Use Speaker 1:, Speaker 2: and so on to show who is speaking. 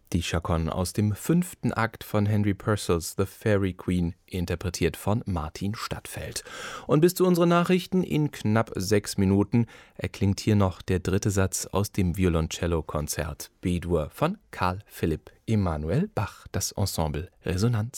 Speaker 1: Die Chaconne aus dem 5. Akt von Henry Purcells The Fairy Queen, interpretiert von Martin Stadtfeld. Und bis zu unseren Nachrichten in knapp 6 Minuten erklingt hier noch der 3. Satz aus dem Violoncello-Konzert B-Dur von Carl Philipp Emanuel Bach, das Ensemble Resonanz.